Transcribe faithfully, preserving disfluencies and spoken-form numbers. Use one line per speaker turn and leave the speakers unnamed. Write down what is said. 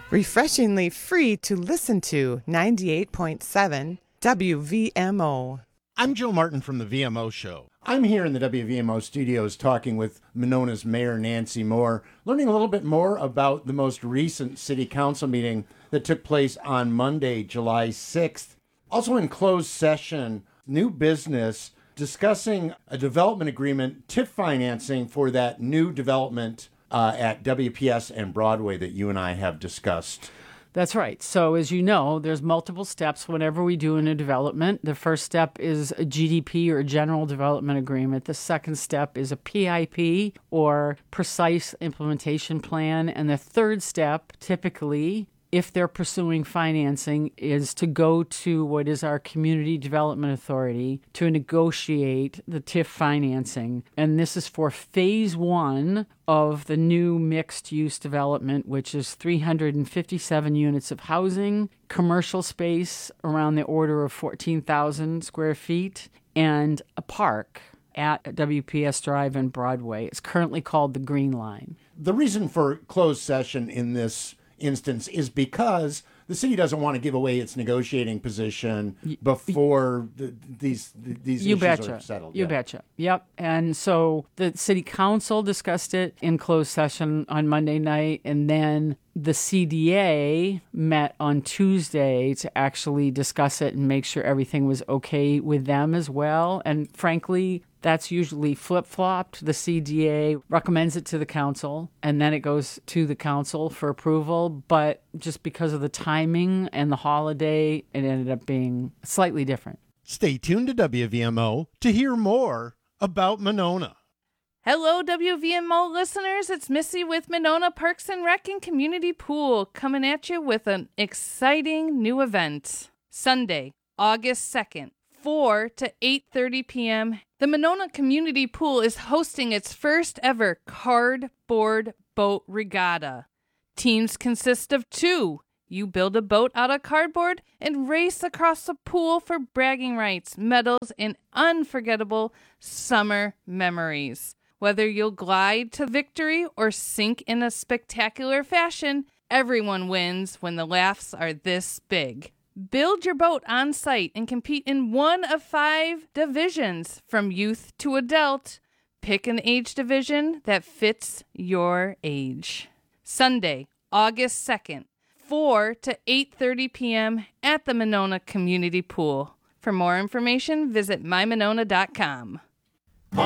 Refreshingly free to listen to ninety-eight point seven W V M O.
I'm Joe Martin from the V M O Show.
I'm here in the W V M O studios talking with Monona's Mayor Nancy Moore, learning a little bit more about the most recent city council meeting that took place on Monday, July sixth. Also in closed session, new business, discussing a development agreement, T I F financing for that new development uh, at W P S and Broadway that you and I have discussed.
That's right. So as you know, there's multiple steps whenever we do in a development. The first step is a G D P or a general development agreement. The second step is a P I P or precise implementation plan. And the third step, typically, if they're pursuing financing, is to go to what is our Community Development Authority to negotiate the T I F financing. And this is for phase one of the new mixed-use development, which is three hundred fifty-seven units of housing, commercial space around the order of fourteen thousand square feet, and a park at W P S Drive and Broadway. It's currently called the Green Line.
The reason for closed session in this instance is because the city doesn't want to give away its negotiating position before the, these these
you
issues
betcha.
are settled.
You
yeah.
betcha. Yep. And so the city council discussed it in closed session on Monday night, and then the C D A met on Tuesday to actually discuss it and make sure everything was okay with them as well. And frankly, that's usually flip-flopped. The C D A recommends it to the council, and then it goes to the council for approval. But just because of the timing and the holiday, it ended up being slightly different.
Stay tuned to W V M O to hear more about Monona.
Hello, W V M O listeners. It's Missy with Monona Parks and Rec and Community Pool coming at you with an exciting new event. Sunday, August second, four to eight thirty p.m., the Monona Community Pool is hosting its first ever cardboard boat regatta. Teams consist of two. You build a boat out of cardboard and race across the pool for bragging rights, medals, and unforgettable summer memories. Whether you'll glide to victory or sink in a spectacular fashion, everyone wins when the laughs are this big. Build your boat on site and compete in one of five divisions from youth to adult. Pick an age division that fits your age. Sunday, August second, four to eight thirty p.m. at the Monona Community Pool. For more information, visit my monona dot com.